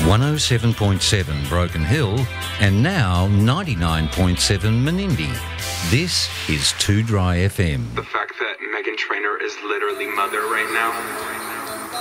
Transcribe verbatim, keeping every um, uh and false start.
one oh seven point seven Broken Hill and now ninety-nine point seven Menindee. This is Too Dry F M. The fact that Meghan Trainor is literally mother right now.